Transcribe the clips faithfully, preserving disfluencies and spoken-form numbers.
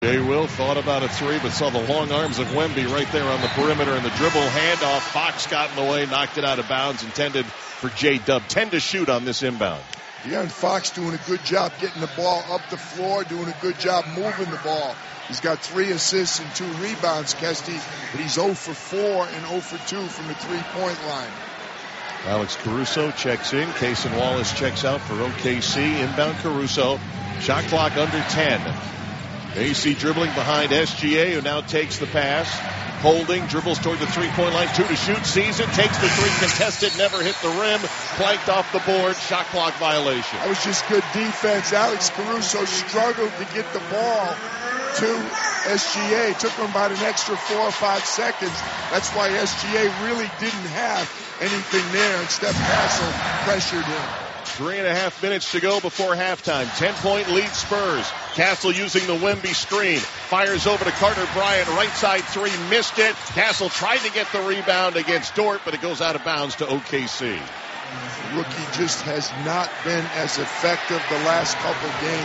Jay Will thought about a three, but saw the long arms of Wemby right there on the perimeter, and the dribble handoff. Fox got in the way, knocked it out of bounds, intended for J-Dub. ten to shoot on this inbound. De'Aaron Fox doing a good job getting the ball up the floor, doing a good job moving the ball. He's got three assists and two rebounds, Kesty, but he's zero for four and zero for two from the three-point line. Alex Caruso checks in. Cason Wallace checks out for O K C. Inbound Caruso. Shot clock under ten. A C dribbling behind S G A, who now takes the pass. Holding, dribbles toward the three-point line. Two to shoot. Sees it. Takes the three. Contested. Never hit the rim. Planked off the board. Shot clock violation. That was just good defense. Alex Caruso struggled to get the ball to S G A. It took him about an extra four or five seconds. That's why S G A really didn't have anything there. And Steph Castle pressured him. Three and a half minutes to go before halftime. Ten-point lead Spurs. Castle using the Wemby screen. Fires over to Carter Bryant. Right side three. Missed it. Castle tried to get the rebound against Dort, but it goes out of bounds to O K C. The rookie just has not been as effective the last couple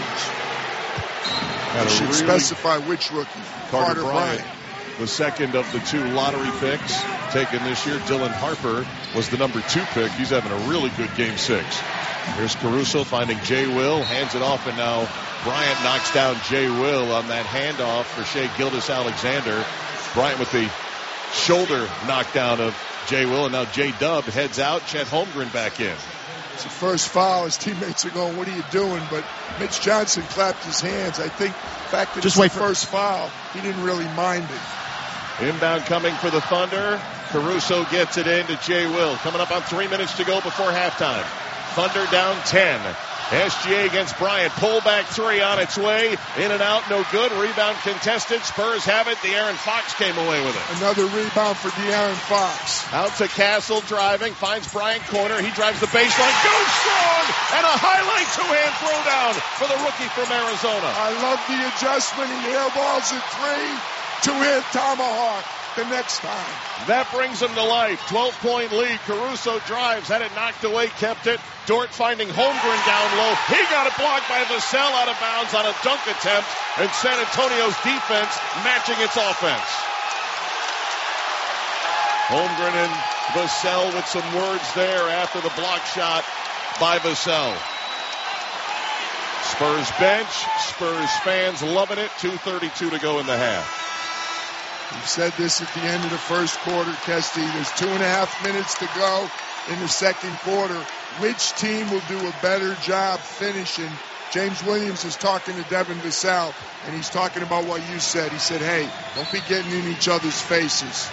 games. You should really specify which rookie. Carter, Carter Bryant. Bryant. The second of the two lottery picks taken this year. Dylan Harper was the number two pick. He's having a really good game six. Here's Caruso finding Jay Will, hands it off, and now Bryant knocks down Jay Will on that handoff for Shai Gilgeous-Alexander. Bryant with the shoulder knockdown of Jay Will, and now J-Dub heads out. Chet Holmgren back in. It's the first foul. His teammates are going, what are you doing? But Mitch Johnson clapped his hands. I think the fact that Just it's wait the for first foul, he didn't really mind it. Inbound coming for the Thunder. Caruso gets it in to Jay Will. Coming up on three minutes to go before halftime. Thunder down ten. S G A against Bryant. Pull back three on its way. In and out, no good. Rebound contested. Spurs have it. De'Aaron Fox came away with it. Another rebound for De'Aaron Fox. Out to Castle driving. Finds Bryant corner. He drives the baseline. Goes strong. And a highlight two-hand throwdown for the rookie from Arizona. I love the adjustment. He airballs a three. Two-hand tomahawk the next time. That brings him to life. twelve-point lead. Caruso drives. Had it knocked away. Kept it. Dort finding Holmgren down low. He got it blocked by Vassell out of bounds on a dunk attempt. And San Antonio's defense matching its offense. Holmgren and Vassell with some words there after the block shot by Vassell. Spurs bench. Spurs fans loving it. two thirty-two to go in the half. We said this at the end of the first quarter, Kesty. There's two and a half minutes to go in the second quarter. Which team will do a better job finishing? James Williams is talking to Devin Vassell, and he's talking about what you said. He said, hey, don't be getting in each other's faces.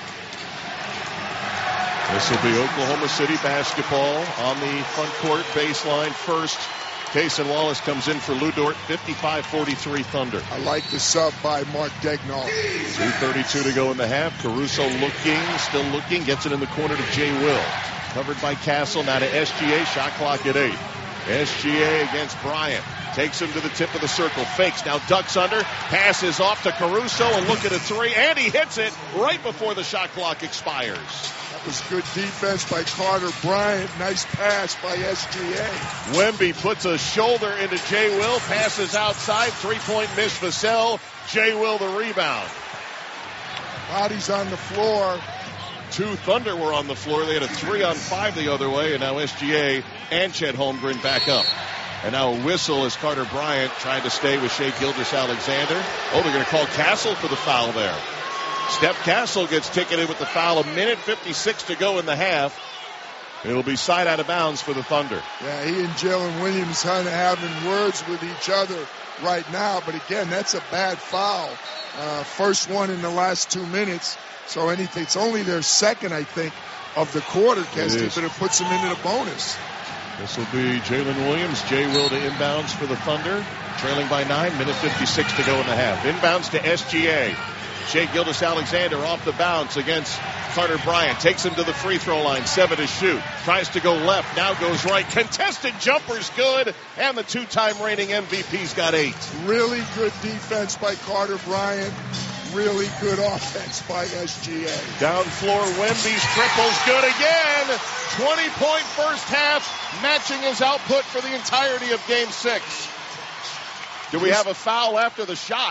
This will be Oklahoma City basketball on the front court baseline first. Cason Wallace comes in for Lou Dort, fifty-five forty-three Thunder. I like the sub by Mark Daigneault. two thirty-two to go in the half. Caruso looking, still looking, gets it in the corner to Jay Will. Covered by Castle, now to S G A, shot clock at eight. S G A against Bryant. Takes him to the tip of the circle. Fakes, now ducks under. Passes off to Caruso, and look at a three. And he hits it right before the shot clock expires. That was good defense by Carter Bryant. Nice pass by S G A. Wemby puts a shoulder into Jay Will. Passes outside. Three-point miss Vassell. Jay Will the rebound. Bodies on the floor. Two Thunder were on the floor. They had a three on five the other way, and now S G A and Chet Holmgren back up. And now a whistle as Carter Bryant trying to stay with Shai Gilgeous-Alexander. Oh, they're going to call Castle for the foul there. Steph Castle gets ticketed with the foul. A minute fifty-six to go in the half. It'll be side out of bounds for the Thunder. Yeah, he and Jalen Williams kind of having words with each other right now. But again, that's a bad foul. Uh, first one in the last two minutes. So anything, it's only their second, I think, of the quarter, Kesty, but it puts them into the bonus. This will be Jalen Williams. Jay Will to inbounds for the Thunder. Trailing by nine, minute fifty-six to go in the half. Inbounds to S G A. Shai Gilgeous-Alexander off the bounce against Carter Bryant. Takes him to the free throw line. Seven to shoot. Tries to go left. Now goes right. Contested jumper's good. And the two-time reigning M V P's got eight. Really good defense by Carter Bryant. Really good offense by S G A. Down floor, Wemby's triple's good again. twenty-point first half, matching his output for the entirety of game six. Do we have a foul after the shot?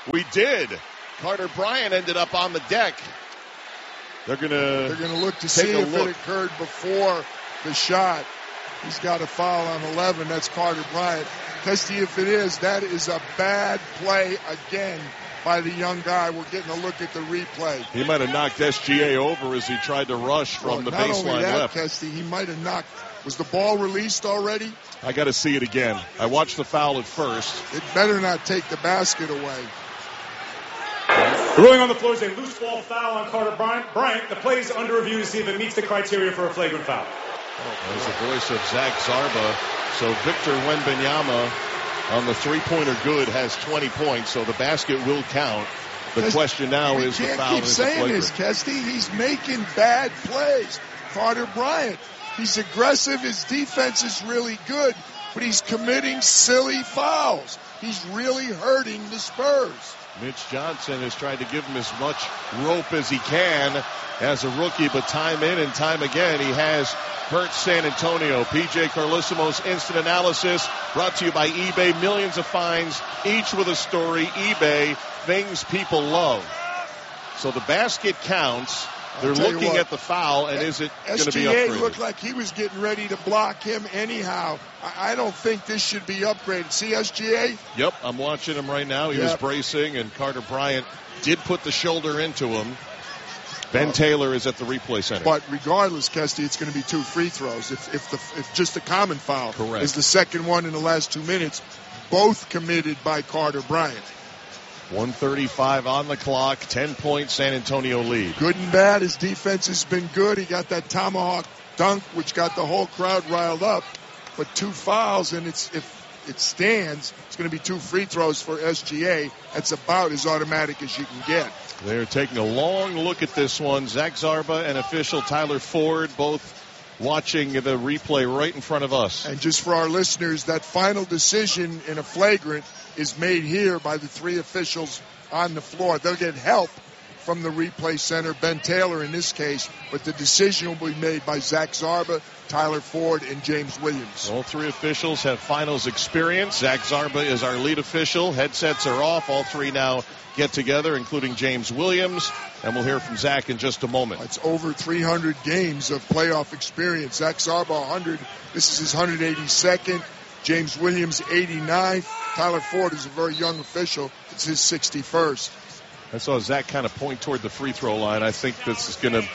We did. Carter Bryant ended up on the deck. They're going to They're going to look to see if look. it occurred before the shot. He's got a foul on eleven. That's Carter Bryant. Testy, if it is, that is a bad play again by the young guy. We're getting a look at the replay. He might have knocked S G A over as he tried to rush from well, the not baseline only that, left. Kesty, he might have knocked. Was the ball released already? I got to see it again. I watched the foul at first. It better not take the basket away. The ruling on the floor is a loose ball foul on Carter Bryant. Bryant, the play is under review to see if it meets the criteria for a flagrant foul. There's the voice of Zach Zarba. So Victor Wembanyama on the three-pointer good has twenty points, so the basket will count. The question now is the foul keep is saying this, Kesty. He's making bad plays. Carter Bryant. He's aggressive. His defense is really good, but he's committing silly fouls. He's really hurting the Spurs. Mitch Johnson has tried to give him as much rope as he can as a rookie, but time in and time again he has hurt San Antonio. P J Carlesimo's instant analysis brought to you by eBay. Millions of finds, each with a story. eBay, things people love. So the basket counts. They're looking what, at the foul, and is it going to be upgraded? S G A looked like he was getting ready to block him anyhow. I, I don't think this should be upgraded. See S G A? Yep, I'm watching him right now. He yep. was bracing, and Carter Bryant did put the shoulder into him. Ben uh, Taylor is at the replay center. But regardless, Kesty, it's going to be two free throws. If, if, the, if just a common foul Correct. is the second one in the last two minutes, both committed by Carter Bryant. one thirty-five on the clock, ten-point San Antonio lead. Good and bad. His defense has been good. He got that tomahawk dunk, which got the whole crowd riled up. But two fouls, and it's if it stands, it's going to be two free throws for S G A. That's about as automatic as you can get. They're taking a long look at this one. Zach Zarba and official Tyler Ford both watching the replay right in front of us. And just for our listeners, that final decision in a flagrant is made here by the three officials on the floor. They'll get help from the replay center, Ben Taylor in this case, but the decision will be made by Zach Zarba, Tyler Ford, and James Williams. All three officials have finals experience. Zach Zarba is our lead official. Headsets are off. All three now get together, including James Williams, and we'll hear from Zach in just a moment. It's over three hundred games of playoff experience. Zach Zarba, one hundred. This is his one hundred eighty-second. James Williams, eighty-ninth. Tyler Ford is a very young official. It's his sixty-first. I saw Zach kind of point toward the free throw line. I think this is going to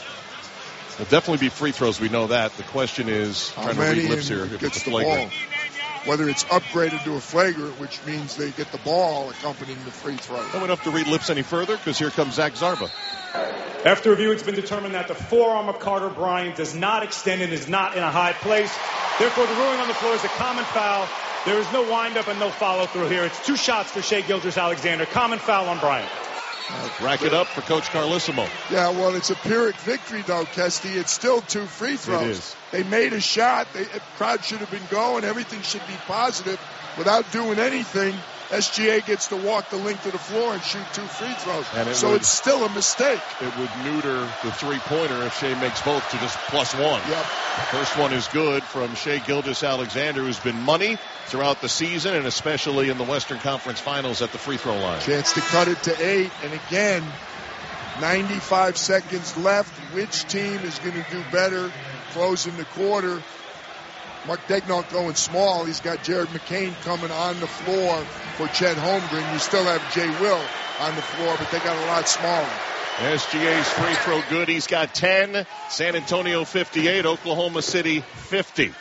will definitely be free throws. We know that. The question is, How trying many to read lips here, if gets it's the flagrant. ball. Whether it's upgraded to a flagrant, which means they get the ball accompanying the free throw. I don't have to read lips any further because here comes Zach Zarba. After review, it's been determined that the forearm of Carter Bryant does not extend and is not in a high place. Therefore, the ruling on the floor is a common foul. There is no windup and no follow-through here. It's two shots for Shai Gilgeous-Alexander. Common foul on Bryant. Uh, rack it up for Coach Carlesimo. Yeah, well, it's a Pyrrhic victory, though, Kesty. It's still two free throws. It is. They made a shot. They, the crowd should have been going. Everything should be positive. Without doing anything, S G A gets to walk the length of the floor and shoot two free throws. And it so would, it's still a mistake. It would neuter the three-pointer if Shai makes both to just plus one. Yep. The first one is good from Shai Gilgeous-Alexander, who's been money throughout the season and especially in the Western Conference Finals at the free throw line. Chance to cut it to eight. And again, ninety-five seconds left. Which team is going to do better closing the quarter? Mark Daigneault going small. He's got Jared McCain coming on the floor for Chet Holmgren. You still have Jay Will on the floor, but they got a lot smaller. S G A's free throw good. He's got ten. San Antonio fifty-eight. Oklahoma City fifty.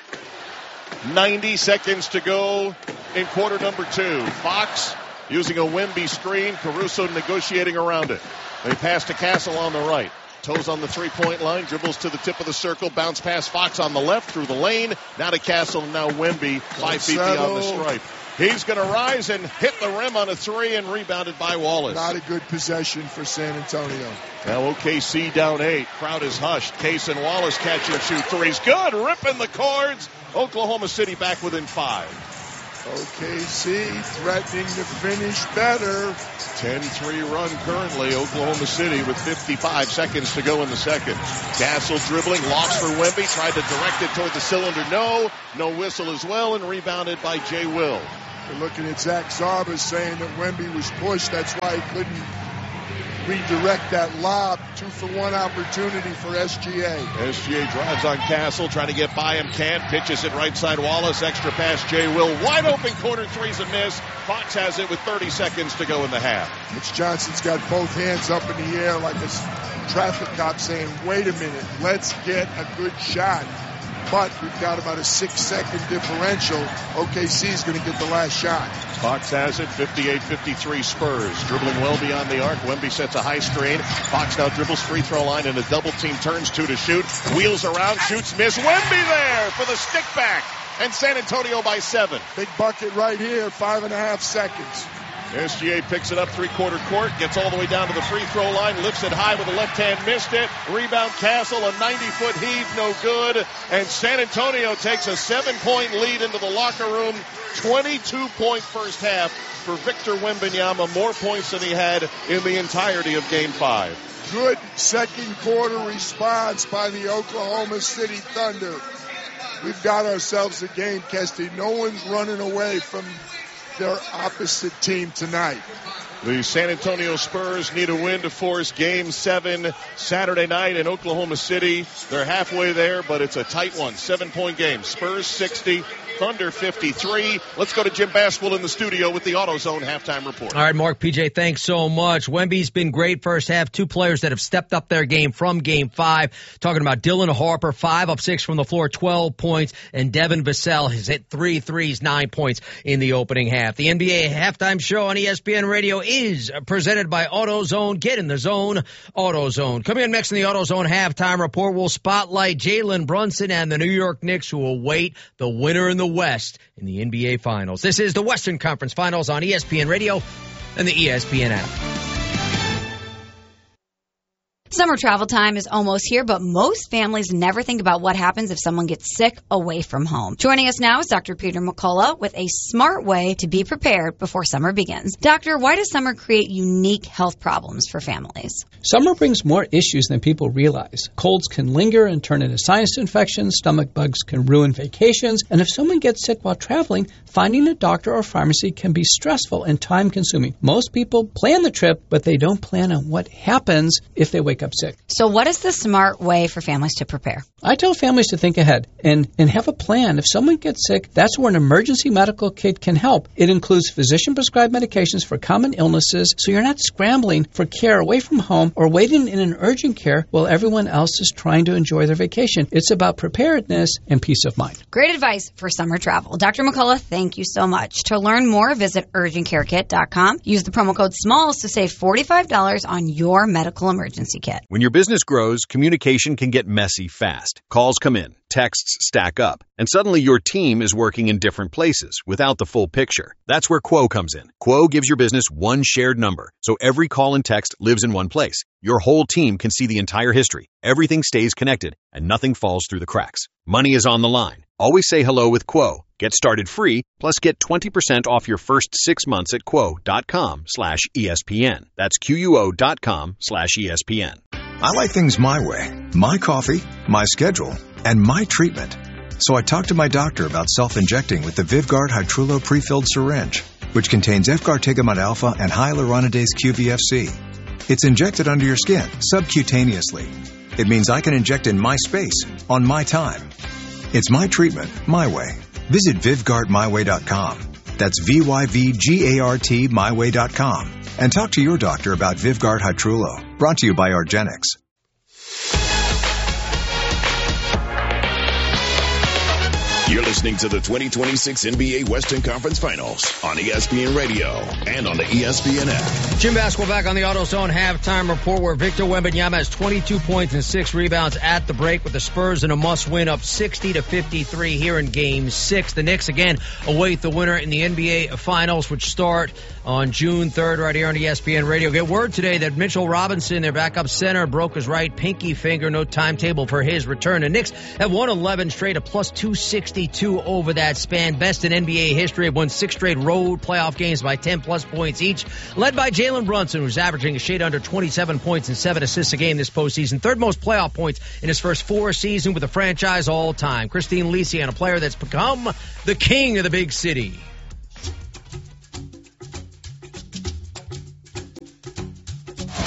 ninety seconds to go in quarter number two. Fox using a Wemby screen. Caruso negotiating around it. They pass to Castle on the right. Toes on the three-point line, dribbles to the tip of the circle, bounce past Fox on the left through the lane. Now to Castle, now Wemby, five feet beyond the stripe. He's going to rise and hit the rim on a three and rebounded by Wallace. Not a good possession for San Antonio. Now O K C down eight. Crowd is hushed. Case and Wallace catch and shoot threes. Good, ripping the cords. Oklahoma City back within five. O K C threatening to finish better. ten three run currently. Oklahoma City with fifty-five seconds to go in the second. Castle dribbling, lost for Wemby, tried to direct it toward the cylinder. No, no whistle as well, and rebounded by Jay Will. We're looking at Zach Zarba saying that Wemby was pushed. That's why he couldn't redirect that lob. Two for one opportunity for S G A. S G A drives on Castle, trying to get by him. Can't. Pitches it right side Wallace. Extra pass, Jay Will. Wide open corner three's a miss. Fox has it with thirty seconds to go in the half. Mitch Johnson's got both hands up in the air like a traffic cop saying, wait a minute, let's get a good shot. But we've got about a six-second differential. O K C's going to get the last shot. Fox has it, fifty-eight fifty-three Spurs. Dribbling well beyond the arc. Wemby sets a high screen. Fox now dribbles free throw line in a double team. Turns two to shoot. Wheels around, shoots, miss. Wemby there for the stick back. And San Antonio by seven. Big bucket right here, five and a half seconds. S G A picks it up three-quarter court, gets all the way down to the free throw line, lifts it high with the left hand, missed it. Rebound Castle, a ninety-foot heave, no good. And San Antonio takes a seven-point lead into the locker room. twenty-two point first half for Victor Wembanyama, more points than he had in the entirety of Game five. Good second quarter response by the Oklahoma City Thunder. We've got ourselves a game, Kesty. No one's running away from their opposite team tonight. The San Antonio Spurs need a win to force Game seven Saturday night in Oklahoma City. They're halfway there, but it's a tight one. Seven-point game. Spurs sixty, Thunder fifty-three. Let's go to Jim Baswell in the studio with the AutoZone halftime report. All right, Mark, P J, thanks so much. Wemby's been great first half. Two players that have stepped up their game from Game five. Talking about Dylan Harper, five of six from the floor, twelve points. And Devin Vassell has hit three threes, nine points in the opening half. The N B A halftime show on E S P N Radio is presented by AutoZone. Get in the zone, AutoZone. Coming in next in the AutoZone halftime report, we'll spotlight Jalen Brunson and the New York Knicks, who will await the winner in the West in the N B A Finals. This is the Western Conference Finals on E S P N Radio and the E S P N app. Summer travel time is almost here, but most families never think about what happens if someone gets sick away from home. Joining us now is Doctor Peter McCullough with a smart way to be prepared before summer begins. Doctor, why does summer create unique health problems for families? Summer brings more issues than people realize. Colds can linger and turn into sinus infections, stomach bugs can ruin vacations, and if someone gets sick while traveling, finding a doctor or pharmacy can be stressful and time-consuming. Most people plan the trip, but they don't plan on what happens if they wake up sick. So what is the smart way for families to prepare? I tell families to think ahead and, and have a plan. If someone gets sick, that's where an emergency medical kit can help. It includes physician-prescribed medications for common illnesses, so you're not scrambling for care away from home or waiting in an urgent care while everyone else is trying to enjoy their vacation. It's about preparedness and peace of mind. Great advice for summer travel. Doctor McCullough, thank you so much. To learn more, visit urgent care kit dot com. Use the promo code SMALLS to save forty-five dollars on your medical emergency kit. When your business grows, communication can get messy fast. Calls come in, texts stack up, and suddenly your team is working in different places without the full picture. That's where Quo comes in. Quo gives your business one shared number, so every call and text lives in one place. Your whole team can see the entire history. Everything stays connected, and nothing falls through the cracks. Money is on the line. Always say hello with Quo. Get started free, plus get twenty percent off your first six months at quo.com slash ESPN. That's Q-U-O dot com slash ESPN. I like things my way, my coffee, my schedule, and my treatment. So I talked to my doctor about self-injecting with the Vyvgart Hytrulo pre-filled syringe, which contains Efgartigimod alpha and hyaluronidase Q V F C. It's injected under your skin, subcutaneously. It means I can inject in my space, on my time. It's my treatment, my way. Visit Vyvgart my way dot com. That's V Y V G A R T my way dot com. And talk to your doctor about Vyvgart Hytrulo. Brought to you by argenx. You're listening to the twenty twenty-six N B A Western Conference Finals on E S P N Radio and on the E S P N app. Jim Baswell back on the AutoZone halftime report, where Victor Wembanyama has twenty-two points and six rebounds at the break, with the Spurs in a must-win up sixty to fifty-three here in Game six. The Knicks again await the winner in the N B A Finals, which start on June third right here on E S P N Radio. Get word today that Mitchell Robinson, their backup center, broke his right pinky finger. No timetable for his return. The Knicks have won eleven straight, a plus two sixty-two over that span. Best in N B A history. Have won six straight road playoff games by ten plus points each, led by Jalen Brunson, who's averaging a shade under twenty-seven points and seven assists a game this postseason. Third most playoff points in his first four seasons with the franchise all time. Christine Lisian, a player that's become the king of the big city.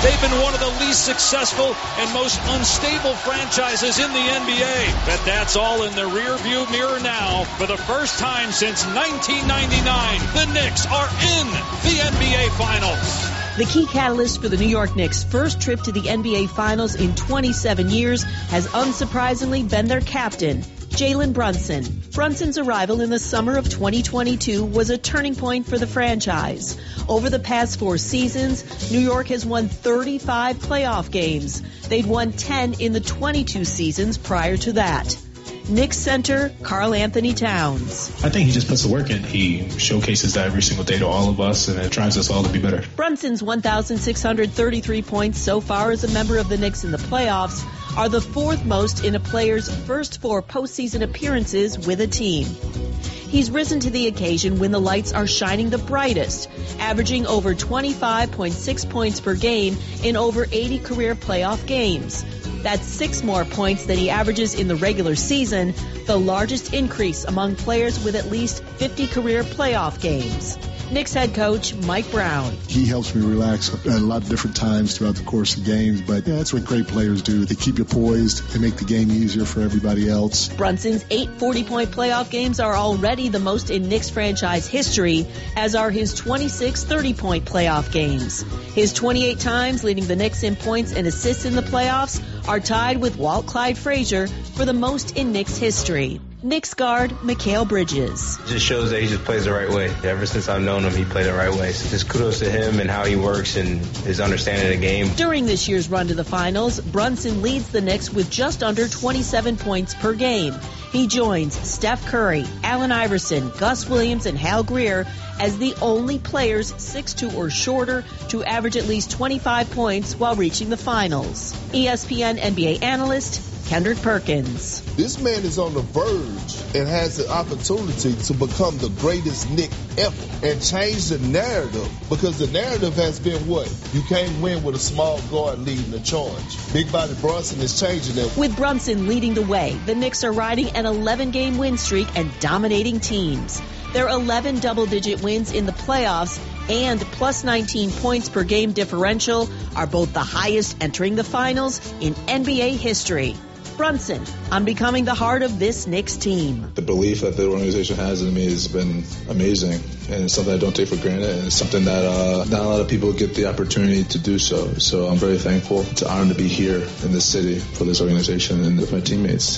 they've been one of the least successful and most unstable franchises in the N B A. But that's all in the rearview mirror now. For the first time since nineteen ninety-nine, the Knicks are in the N B A Finals. The key catalyst for the New York Knicks' first trip to the N B A Finals in twenty-seven years has unsurprisingly been their captain, Jalen Brunson. Brunson's arrival in the summer of twenty twenty-two was a turning point for the franchise. Over the past four seasons, New York has won thirty-five playoff games. They'd won ten in the twenty-two seasons prior to that. Knicks center Karl Anthony Towns. I think he just puts the work in. He showcases that every single day to all of us, and it drives us all to be better. Brunson's one thousand six hundred thirty-three points so far as a member of the Knicks in the playoffs are the fourth most in a player's first four postseason appearances with a team. He's risen to the occasion when the lights are shining the brightest, averaging over twenty-five point six points per game in over eighty career playoff games. That's six more points than he averages in the regular season, the largest increase among players with at least fifty career playoff games. Knicks head coach Mike Brown. He helps me relax at a lot of different times throughout the course of games, but yeah, that's what great players do. They keep you poised. They make the game easier for everybody else. Brunson's eight forty-point playoff games are already the most in Knicks franchise history, as are his twenty-six thirty-point playoff games. His twenty-eight times leading the Knicks in points and assists in the playoffs are tied with Walt Clyde Frazier for the most in Knicks history. Knicks guard Mikal Bridges. It just shows that he just plays the right way. Ever since I've known him, he played the right way. So just kudos to him and how he works and his understanding of the game. During this year's run to the finals, Brunson leads the Knicks with just under twenty-seven points per game. He joins Steph Curry, Allen Iverson, Gus Williams, and Hal Greer as the only players six two or shorter to average at least twenty-five points while reaching the finals. E S P N N B A analyst Kendrick Perkins. This man is on the verge and has the opportunity to become the greatest Knick ever and change the narrative, because the narrative has been what? You can't win with a small guard leading the charge. Big body Brunson is changing that. With Brunson leading the way, the Knicks are riding an eleven-game win streak and dominating teams. Their eleven double-digit wins in the playoffs and plus nineteen points per game differential are both the highest entering the finals in N B A history. Brunson on becoming the heart of this Knicks team. The belief that the organization has in me has been amazing, and it's something I don't take for granted, and it's something that uh, not a lot of people get the opportunity to do so. So I'm very thankful. It's an honor to be here in this city for this organization and with my teammates.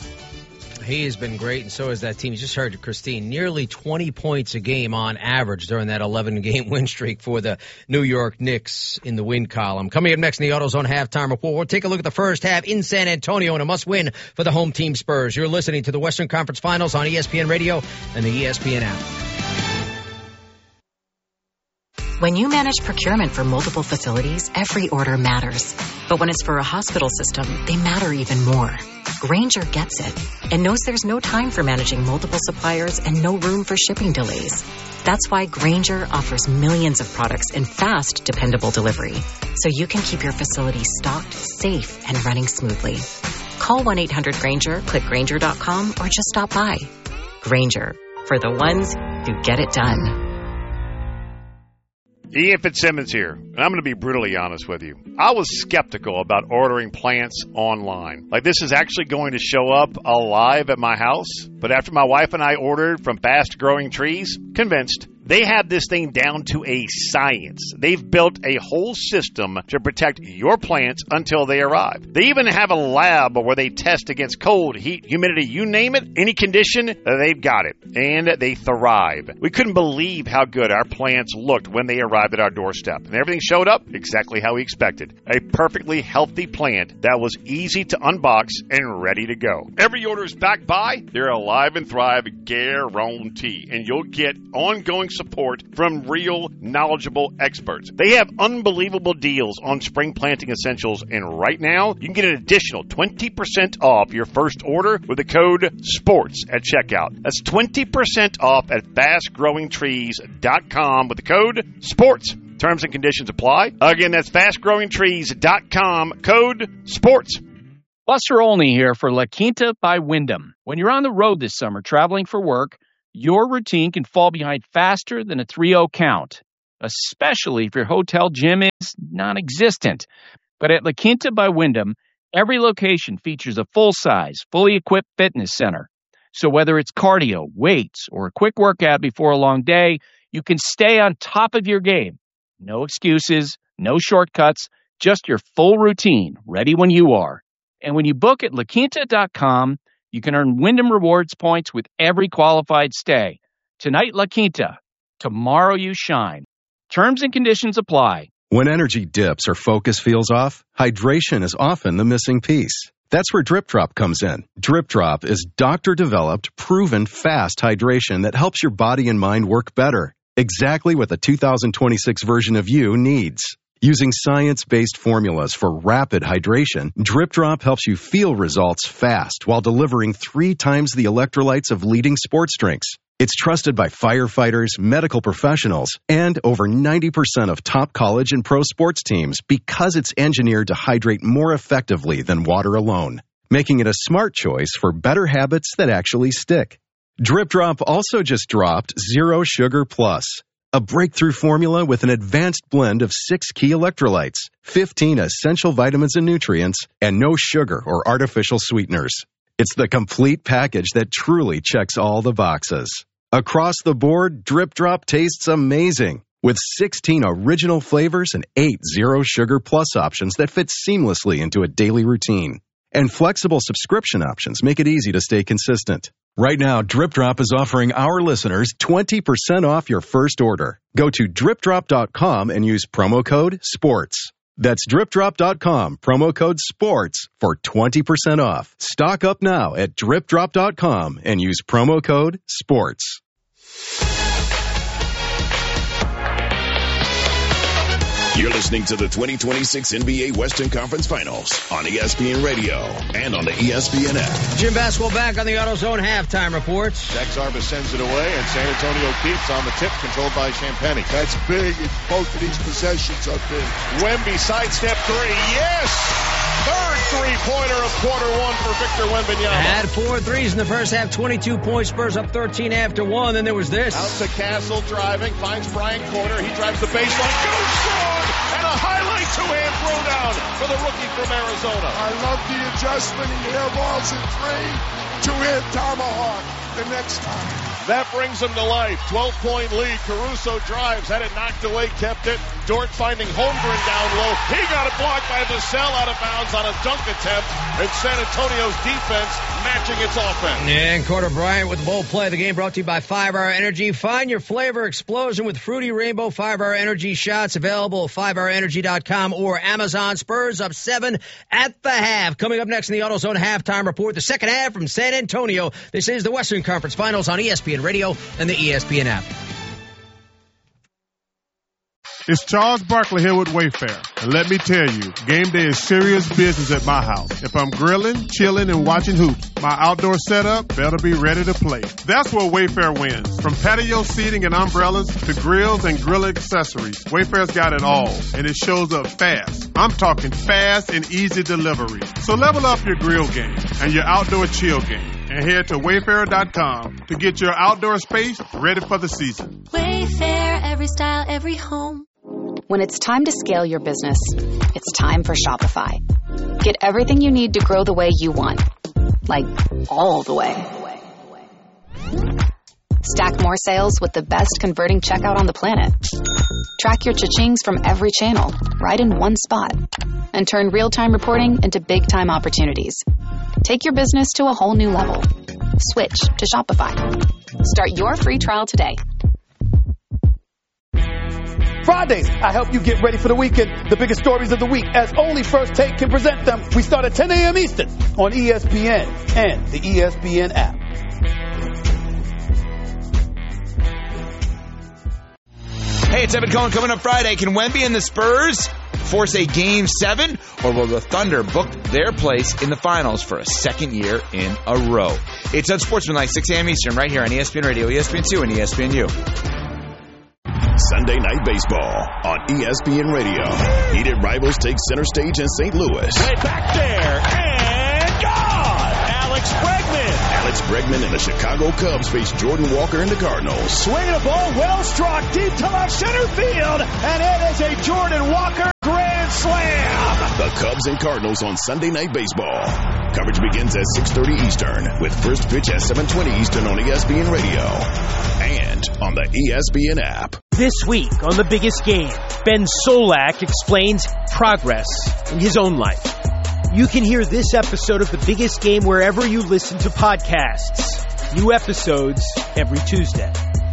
He has been great, and so has that team. You just heard Christine, nearly twenty points a game on average during that eleven-game win streak for the New York Knicks in the win column. Coming up next in the AutoZone Halftime Report, we'll take a look at the first half in San Antonio and a must-win for the home team Spurs. You're listening to the Western Conference Finals on E S P N Radio and the E S P N app. When you manage procurement for multiple facilities, every order matters. But when it's for a hospital system, they matter even more. Grainger gets it and knows there's no time for managing multiple suppliers and no room for shipping delays. That's why Grainger offers millions of products in fast, dependable delivery, so you can keep your facility stocked, safe, and running smoothly. Call one eight hundred Grainger, click Grainger dot com, or just stop by. Grainger, for the ones who get it done. Ian Fitzsimmons here, and I'm going to be brutally honest with you. I was skeptical about ordering plants online. Like, this is actually going to show up alive at my house. But after my wife and I ordered from Fast Growing Trees, convinced. They have this thing down to a science. They've built a whole system to protect your plants until they arrive. They even have a lab where they test against cold, heat, humidity, you name it, any condition, they've got it. And they thrive. We couldn't believe how good our plants looked when they arrived at our doorstep. And everything showed up exactly how we expected. A perfectly healthy plant that was easy to unbox and ready to go. Every order is backed by their Alive and Thrive guarantee. And you'll get ongoing support from real, knowledgeable experts. They have unbelievable deals on spring planting essentials, and right now, you can get an additional twenty percent off your first order with the code SPORTS at checkout. That's twenty percent off at fast growing trees dot com with the code SPORTS. Terms and conditions apply. Again, that's fast growing trees dot com, code SPORTS. Buster Olney here for La Quinta by Wyndham. When you're on the road this summer traveling for work, your routine can fall behind faster than a three oh count. especially if your hotel gym is non-existent. But at La Quinta by Wyndham, every location features a full-size, fully equipped fitness center. So whether it's cardio, weights, or a quick workout before a long day, you can stay on top of your game. No excuses, no shortcuts, just your full routine, ready when you are. And when you book at La Quinta dot com, you can earn Wyndham Rewards points with every qualified stay. Tonight, La Quinta. Tomorrow, you shine. Terms and conditions apply. When energy dips or focus feels off, hydration is often the missing piece. That's where Drip Drop comes in. Drip Drop is doctor-developed, proven, fast hydration that helps your body and mind work better. Exactly what the two thousand twenty-six version of you needs. Using science-based formulas for rapid hydration, Drip Drop helps you feel results fast while delivering three times the electrolytes of leading sports drinks. It's trusted by firefighters, medical professionals, and over ninety percent of top college and pro sports teams because it's engineered to hydrate more effectively than water alone, making it a smart choice for better habits that actually stick. Drip Drop also just dropped Zero Sugar Plus, a breakthrough formula with an advanced blend of six key electrolytes, fifteen essential vitamins and nutrients, and no sugar or artificial sweeteners. It's the complete package that truly checks all the boxes. Across the board, Drip Drop tastes amazing, with sixteen original flavors and eight Zero Sugar Plus options that fit seamlessly into a daily routine. And flexible subscription options make it easy to stay consistent. Right now, Drip Drop is offering our listeners twenty percent off your first order. Go to drip drop dot com and use promo code SPORTS. That's drip drop dot com, promo code SPORTS for twenty percent off. Stock up now at drip drop dot com and use promo code SPORTS. You're listening to the twenty twenty-six N B A Western Conference Finals on E S P N Radio and on the E S P N app. Gym basketball back on the AutoZone halftime reports. Jack Zarba sends it away, and San Antonio keeps on the tip, controlled by Champagny. That's big. Both of these possessions are big. Wemby sidestep three. Yes! Third three-pointer of quarter one for Victor Wembanyama. Had four threes in the first half, twenty-two points. Spurs up thirteen after one. Then there was this. Out to Castle driving, finds Brian Corner. He drives the baseline, goes strong, and a highlight two-hand throwdown for the rookie from Arizona. I love the adjustment. He airballs in three, two-hand tomahawk the next time. That brings him to life. twelve-point lead. Caruso drives, had it knocked away, kept it. Dort finding Holmgren down low. He got it blocked by Vassell out of bounds on a dunk attempt. And San Antonio's defense matching its offense. And Carter Bryant with the bold play of the game, brought to you by five hour Energy. Find your flavor explosion with Fruity Rainbow five hour Energy shots, available at five hour energy dot com or Amazon. Spurs up seven at the half. Coming up next in the AutoZone halftime report, the second half from San Antonio. This is the Western Conference Finals on E S P N Radio and the E S P N app. It's Charles Barkley here with Wayfair. And let me tell you, game day is serious business at my house. If I'm grilling, chilling, and watching hoops, my outdoor setup better be ready to play. That's where Wayfair wins. From patio seating and umbrellas to grills and grill accessories, Wayfair's got it all, and it shows up fast. I'm talking fast and easy delivery. So level up your grill game and your outdoor chill game, and head to wayfair dot com to get your outdoor space ready for the season. Wayfair, every style, every home. When it's time to scale your business, it's time for Shopify. Get everything you need to grow the way you want. Like, all the way. Stack more sales with the best converting checkout on the planet. Track your cha-chings from every channel, right in one spot. And turn real-time reporting into big-time opportunities. Take your business to a whole new level. Switch to Shopify. Start your free trial today. Fridays, I help you get ready for the weekend. The biggest stories of the week, as only First Take can present them. We start at ten a.m. Eastern on E S P N and the E S P N app. Hey, it's Evan Cohen coming up Friday. Can Wemby and the Spurs force a Game seven, or will the Thunder book their place in the finals for a second year in a row? It's Unsportsmanlike, six a.m. Eastern, right here on E S P N Radio, E S P N two, and E S P N U. Sunday Night Baseball on E S P N Radio. Heated rivals take center stage in Saint Louis. Way back there, and gone! Alex Bregman. Alex Bregman and the Chicago Cubs face Jordan Walker and the Cardinals. Swinging a ball, well struck deep to left center field, and it is a Jordan Walker grand slam. The Cubs and Cardinals on Sunday Night Baseball. Coverage begins at six thirty Eastern with first pitch at seven twenty Eastern on E S P N Radio and on the E S P N app. This week on The Biggest Game, Ben Solak explains progress in his own life. You can hear this episode of The Biggest Game wherever you listen to podcasts. New episodes every Tuesday.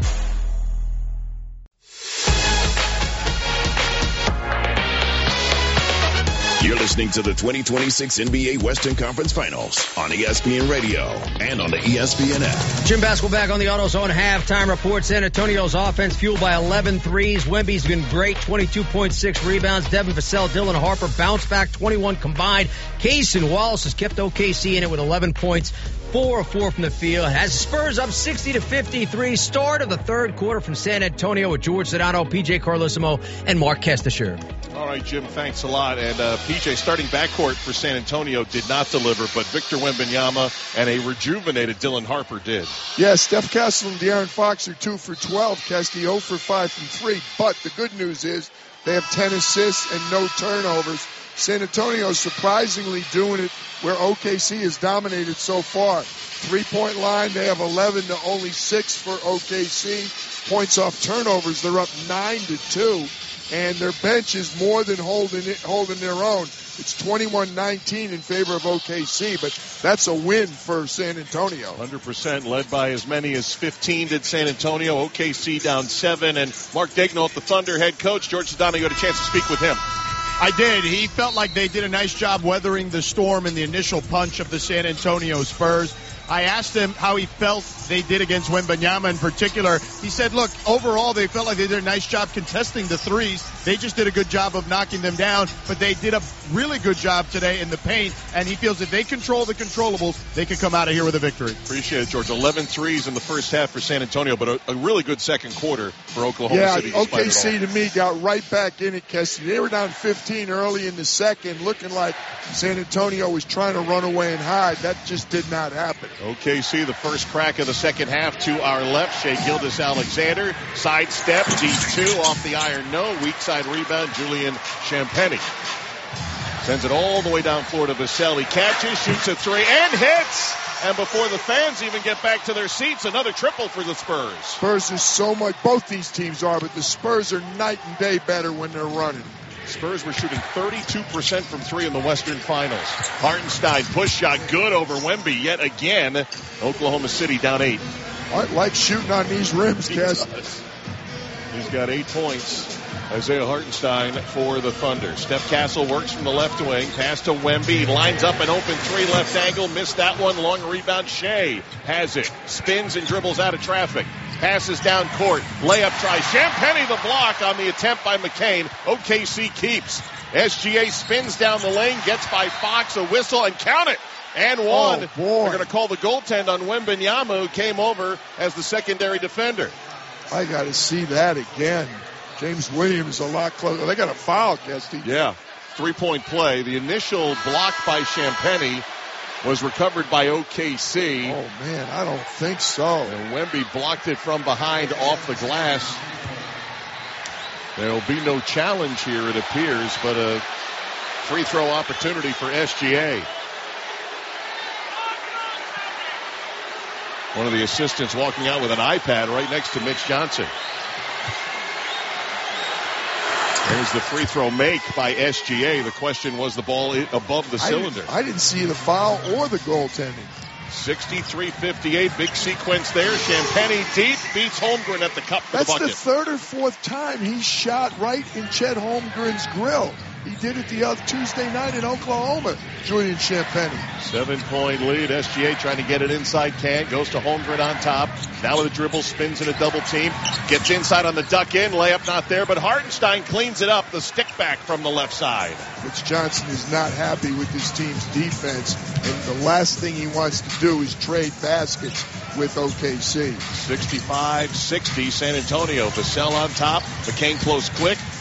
You're listening to the twenty twenty-six N B A Western Conference Finals on E S P N Radio and on the E S P N app. Jim Baskel back on the AutoZone halftime report. San Antonio's offense fueled by eleven threes. Wemby's been great, twenty-two point six rebounds. Devin Vassell, Dylan Harper bounced back, twenty-one combined. Cason Wallace has kept O K C in it with eleven points. Four of four from the field. Has Spurs up sixty to fifty-three. Start of the third quarter from San Antonio with George Sedano, P J Carlissimo, and Mark Kestisher. All right, Jim, thanks a lot. And uh, P J, starting backcourt for San Antonio did not deliver, but Victor Wembanyama and a rejuvenated Dylan Harper did. Yeah, Steph Castle and De'Aaron Fox are two for twelve. Kesty zero for five from three. But the good news is they have ten assists and no turnovers. San Antonio is surprisingly doing it where O K C has dominated so far. Three-point line, they have eleven to only six for O K C. Points off turnovers, they're up nine to two. And their bench is more than holding it, holding their own. It's twenty-one nineteen in favor of O K C, but that's a win for San Antonio. one hundred percent led by as many as fifteen did San Antonio. O K C down seven. And Mark Daigneault, the Thunder head coach, George Sedano, you had a chance to speak with him. I did. He felt like they did a nice job weathering the storm and the initial punch of the San Antonio Spurs. I asked him how he felt they did against Wembanyama in particular. He said, look, overall they felt like they did a nice job contesting the threes. They just did a good job of knocking them down, but they did a really good job today in the paint, and he feels if they control the controllables, they can come out of here with a victory. Appreciate it, George. eleven threes in the first half for San Antonio, but a, a really good second quarter for Oklahoma yeah, City. Yeah, O K C to me got right back in it, Kessie. They were down fifteen early in the second, looking like San Antonio was trying to run away and hide. That just did not happen. O K C, the first crack of the second half to our left. Shai Gilgeous-Alexander, sidestep, D two off the iron, no. Weak side rebound, Julian Champagnie. Sends it all the way down floor to Vassell. He catches, shoots a three, and hits! And before the fans even get back to their seats, another triple for the Spurs. Spurs is so much, both these teams are, but the Spurs are night and day better when they're running. Spurs were shooting thirty-two percent from three in the Western Finals. Hartenstein push shot good over Wemby yet again. Oklahoma City down eight. I like shooting on these rims, Kes. He's got eight points. Isaiah Hartenstein for the Thunder. Steph Castle works from the left wing. Pass to Wemby. Lines up an open three left angle. Missed that one. Long rebound. Shai has it. Spins and dribbles out of traffic. Passes down court. Layup try. Champagnie the block on the attempt by McCain. O K C keeps. S G A spins down the lane. Gets by Fox. A whistle and count it. And one. Oh, boy. They're going to call the goaltend on Wembanyama, who came over as the secondary defender. I got to see that again. James Williams a lot closer. They got a foul, Kesty. Yeah. Three-point play. The initial block by Champagnie was recovered by O K C. Oh, man, I don't think so. And Wemby blocked it from behind off the glass. There will be no challenge here, it appears, but a free throw opportunity for S G A. One of the assistants walking out with an iPad right next to Mitch Johnson. There's the free throw make by S G A. The question was the ball above the I cylinder. Didn't, I didn't see the foul or the goaltending. sixty-three fifty-eight, big sequence there. Champagnie deep, beats Holmgren at the cup for That's the bucket. the third or fourth time he shot right in Chet Holmgren's grill. He did it the other Tuesday night in Oklahoma, Julian Champagnie. Seven-point lead. S G A trying to get it inside. Can't. Goes to Holmgren on top. Now with a dribble, spins in a double team. Gets inside on the duck in. Layup not there, but Hartenstein cleans it up. The stick back from the left side. Mitch Johnson is not happy with his team's defense, and the last thing he wants to do is trade baskets with O K C. sixty-five sixty San Antonio. Vassell on top. McCain close quick.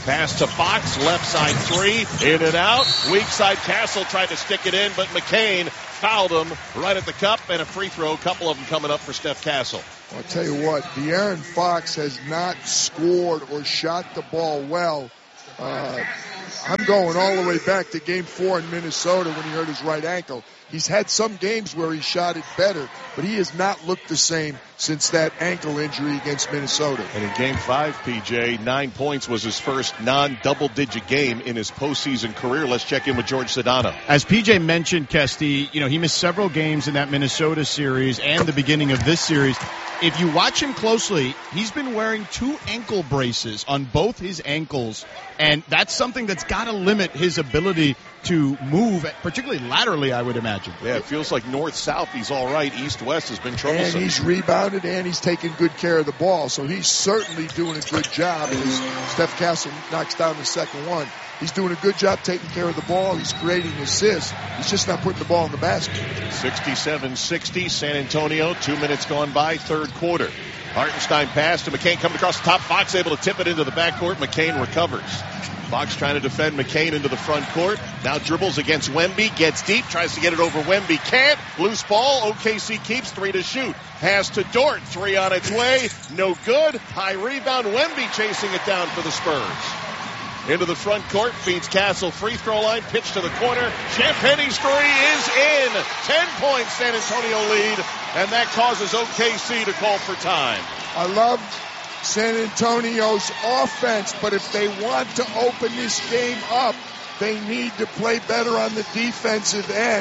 Pass to Fox, left side three, in and out. Weak side Castle tried to stick it in, but McCain fouled him right at the cup, and a free throw. A couple of them coming up for Steph Castle. I'll tell you what, De'Aaron Fox has not scored or shot the ball well. Uh, I'm going all the way back to game four in Minnesota when he hurt his right ankle. He's had some games where he shot it better, but he has not looked the same since that ankle injury against Minnesota. And in game five, P J, nine points was his first non-double-digit game in his postseason career. Let's check in with George Sedano. As P J mentioned, Kesty, you know, he missed several games in that Minnesota series and the beginning of this series. If you watch him closely, he's been wearing two ankle braces on both his ankles, and that's something that's got to limit his ability to move, particularly laterally, I would imagine. Yeah, it feels like north-south he's all right. East-west has been troublesome. And he's rebounded, and he's taking good care of the ball, so he's certainly doing a good job. As Steph Castle knocks down the second one, he's doing a good job taking care of the ball. He's creating assists. He's just not putting the ball in the basket. sixty-seven sixty, San Antonio. Two minutes gone by, third quarter. Hartenstein pass to McCain, coming across the top. Fox able to tip it into the backcourt. McCain recovers. Fox trying to defend McCain into the front court. Now dribbles against Wemby. Gets deep. Tries to get it over Wemby. Can't. Loose ball. O K C keeps. Three to shoot. Pass to Dort. Three on its way. No good. High rebound. Wemby chasing it down for the Spurs. Into the front court. Feeds Castle. Free throw line. Pitch to the corner. Champagne's three is in. Ten points San Antonio lead. And that causes O K C to call for time. I love San Antonio's offense, but if they want to open this game up, they need to play better on the defensive end.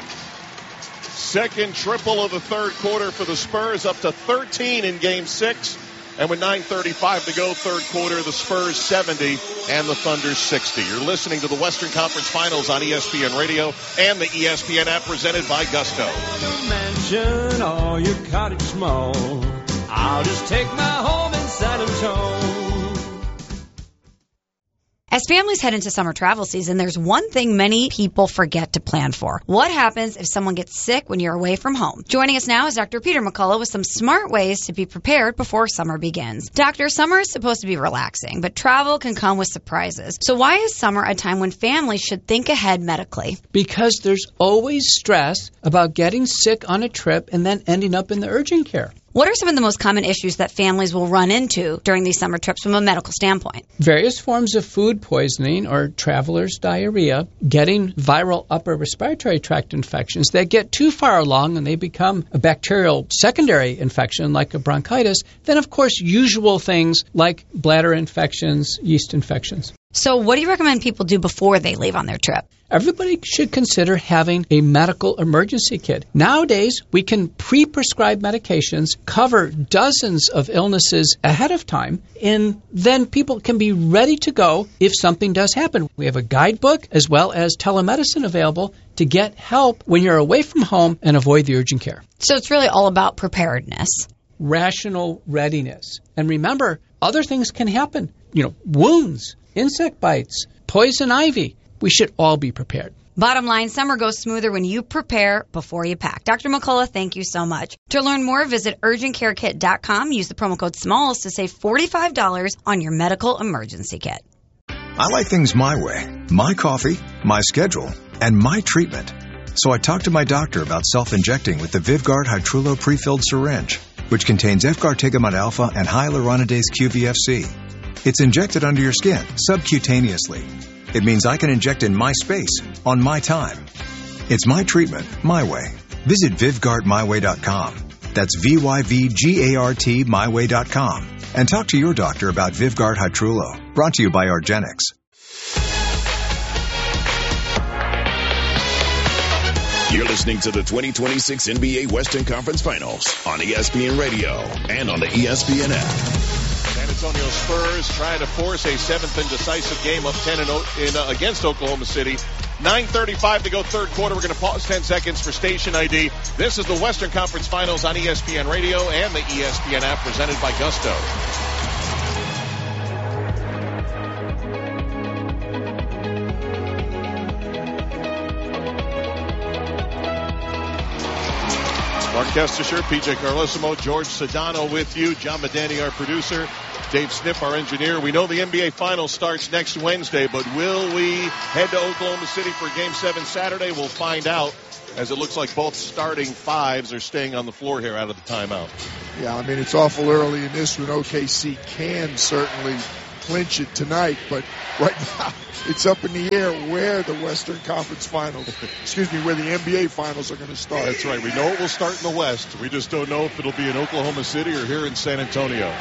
Second triple of the third quarter for the Spurs, up to thirteen in game six. And with nine thirty-five to go, third quarter, the Spurs seventy and the Thunder sixty. You're listening to the Western Conference Finals on E S P N Radio and the E S P N app presented by Gusto. Your mansion or your cottage small, I'll just take my home in San Antonio. As families head into summer travel season, there's one thing many people forget to plan for. What happens if someone gets sick when you're away from home? Joining us now is Doctor Peter McCullough with some smart ways to be prepared before summer begins. Doctor, summer is supposed to be relaxing, but travel can come with surprises. So why is summer a time when families should think ahead medically? Because there's always stress about getting sick on a trip and then ending up in the urgent care. What are some of the most common issues that families will run into during these summer trips from a medical standpoint? Various forms of food poisoning or traveler's diarrhea, getting viral upper respiratory tract infections that get too far along and they become a bacterial secondary infection like a bronchitis, then of course usual things like bladder infections, yeast infections. So what do you recommend people do before they leave on their trip? Everybody should consider having a medical emergency kit. Nowadays, we can pre-prescribe medications, cover dozens of illnesses ahead of time, and then people can be ready to go if something does happen. We have a guidebook as well as telemedicine available to get help when you're away from home and avoid the urgent care. So it's really all about preparedness. Rational readiness. And remember, other things can happen. You know, wounds, insect bites, poison ivy. We should all be prepared. Bottom line, summer goes smoother when you prepare before you pack. Doctor McCullough, thank you so much. To learn more, visit urgent care kit dot com. Use the promo code SMALLS to save forty-five dollars on your medical emergency kit. I like things my way. My coffee, my schedule, and my treatment. So I talked to my doctor about self-injecting with the Vyvgart Hytrulo prefilled syringe, which contains Efgartigimod alpha and hyaluronidase Q V F C. It's injected under your skin, subcutaneously. It means I can inject in my space, on my time. It's my treatment, my way. Visit Vyvgart my way dot com. That's V Y V G A R T my way dot com. And talk to your doctor about Vyvgart Hytrulo. Brought to you by argenx. You're listening to the twenty twenty-six N B A Western Conference Finals on E S P N Radio and on the E S P N app. San Antonio Spurs trying to force a seventh and decisive game up ten in, in uh, against Oklahoma City. nine thirty-five to go third quarter. We're going to pause ten seconds for station I D. This is the Western Conference Finals on E S P N Radio and the E S P N app presented by Gusto. Mark Kestisher, P J Carlesimo, George Sedano with you. John Medani, our producer. Dave Sniff, our engineer. We know the N B A Finals starts next Wednesday, but will we head to Oklahoma City for Game seven Saturday? We'll find out, as it looks like both starting fives are staying on the floor here out of the timeout. Yeah, I mean, it's awful early in this one. O K C can certainly clinch it tonight, but right now it's up in the air where the Western Conference Finals, excuse me, where the N B A Finals are going to start. That's right. We know it will start in the West. We just don't know if it'll be in Oklahoma City or here in San Antonio.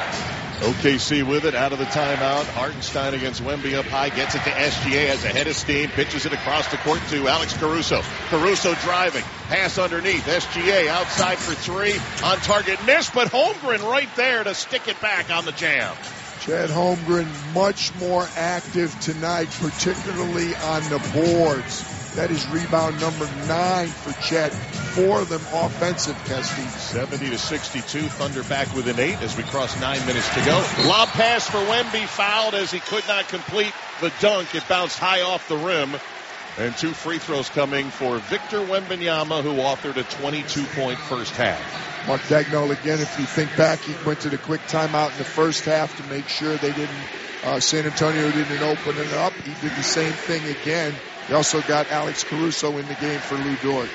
O K C with it out of the timeout. Hartenstein against Wemby up high. Gets it to S G A. Has a head of steam. Pitches it across the court to Alex Caruso. Caruso driving. Pass underneath. S G A outside for three. On target. Miss, but Holmgren right there to stick it back on the jam. Chet Holmgren much more active tonight, particularly on the boards. That is rebound number nine for Chet. Four of them offensive, Kesty. seventy to sixty-two. Thunder back within eight as we cross nine minutes to go. Lob pass for Wemby, fouled as he could not complete the dunk. It bounced high off the rim. And two free throws coming for Victor Wembanyama, who authored a twenty-two point first half. Mark Dagnall, again, if you think back, he went to the quick timeout in the first half to make sure they didn't, uh, San Antonio didn't open it up. He did the same thing again. He also got Alex Caruso in the game for Lou Dort.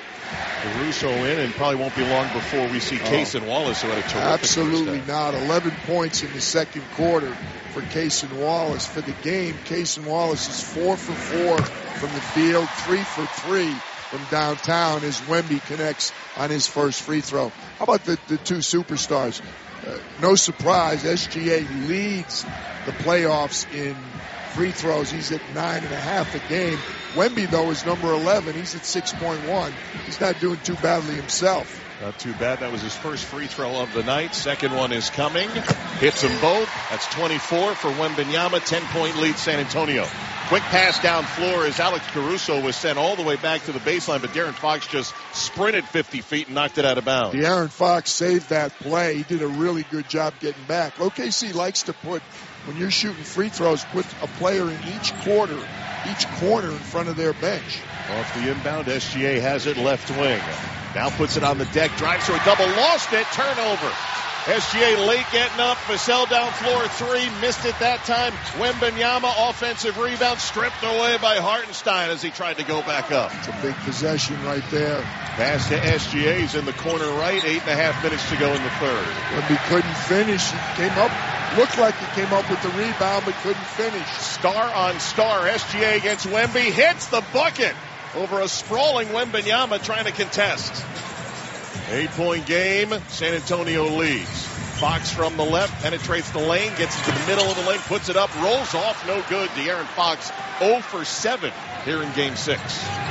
Caruso in, and probably won't be long before we see Cason oh. Wallace, who had a terrific Absolutely first not. eleven points in the second quarter for Cason Wallace. For the game, Cason Wallace is four for four from the field, three for three from downtown as Wemby connects on his first free throw. How about the, the two superstars? Uh, no surprise, S G A leads the playoffs in free throws. He's at nine and a half a game. Wemby, though, is number eleven. He's at six point one. He's not doing too badly himself. Not too bad. That was his first free throw of the night. Second one is coming. Hits them both. That's twenty-four for Wembanyama. ten point lead San Antonio. Quick pass down floor as Alex Caruso was sent all the way back to the baseline, but De'Aaron Fox just sprinted fifty feet and knocked it out of bounds. De'Aaron Fox saved that play. He did a really good job getting back. O K C likes to put, when you're shooting free throws, put a player in each quarter, each corner in front of their bench. Off the inbound, S G A has it left wing. Now puts it on the deck, drives to a double, lost it, turnover. S G A late getting up, Vassell down floor three, missed it that time. Wembanyama, offensive rebound, stripped away by Hartenstein as he tried to go back up. It's a big possession right there. Pass to S G A, he's in the corner right, eight and a half minutes to go in the third. Wemby couldn't finish, he came up, looked like he came up with the rebound, but couldn't finish. Star on star, S G A against Wemby, hits the bucket over a sprawling Wembanyama trying to contest. Eight-point game, San Antonio leads. Fox from the left, penetrates the lane, gets into the middle of the lane, puts it up, rolls off, no good. De'Aaron Fox zero for seven here in game six.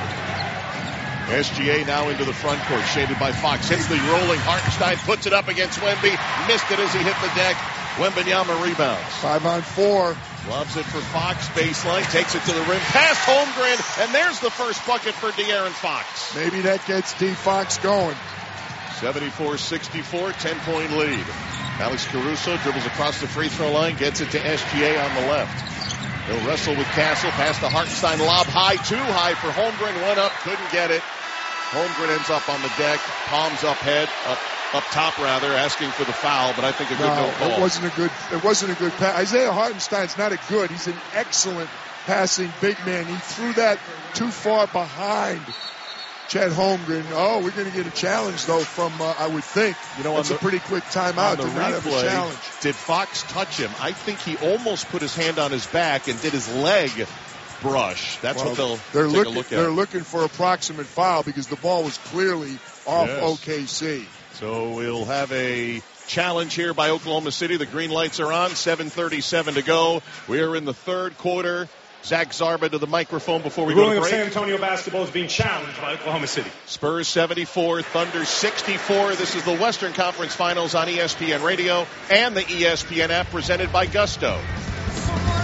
S G A now into the front court, shaded by Fox. Hits the rolling Hartenstein, puts it up against Wemby, missed it as he hit the deck. Wembanyama rebounds. Five on four. Loves it for Fox, baseline, takes it to the rim, past Holmgren, and there's the first bucket for De'Aaron Fox. Maybe that gets D. Fox going. seventy-four sixty-four, ten-point lead. Alex Caruso dribbles across the free throw line, gets it to S G A on the left. He'll wrestle with Castle, past the Hartenstein, lob high, too high for Holmgren, went up, couldn't get it. Holmgren ends up on the deck, palms up head, up up top rather, asking for the foul, but I think a good no, no call. It wasn't a good, it wasn't a good pass. Isaiah Hartenstein's not a good, he's an excellent passing big man. He threw that too far behind Chet Holmgren. Oh, we're going to get a challenge, though, from, uh, I would think. You know, it's a pretty quick timeout to not have a challenge. Did Fox touch him? I think he almost put his hand on his back and did his leg brush. That's well, what they'll they're take looking, a look at. They're looking for approximate foul because the ball was clearly off yes. O K C. So we'll have a challenge here by Oklahoma City. The green lights are on. seven thirty-seven to go. We are in the third quarter. Zach Zarba to the microphone before we the go to break. break. San Antonio basketball is being challenged by Oklahoma City. Spurs seventy-four, Thunder sixty-four. This is the Western Conference Finals on E S P N Radio and the E S P N app presented by Gusto.